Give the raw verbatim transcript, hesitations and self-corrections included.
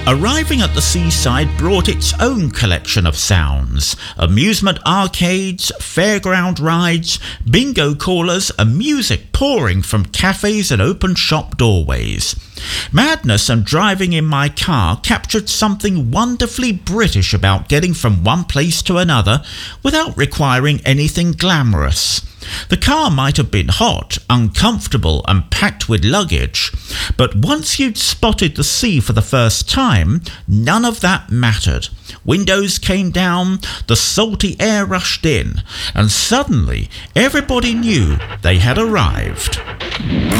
Arriving at the seaside brought its own collection of sounds: amusement arcades, fairground rides, bingo callers, and music pouring from cafes and open shop doorways. Madness and driving in my car captured something wonderfully British about getting from one place to another without requiring anything glamorous. The car might have been hot, uncomfortable, and packed with luggage, but once you'd spotted the sea for the first time, none of that mattered. Windows came down, the salty air rushed in, and suddenly everybody knew they had arrived.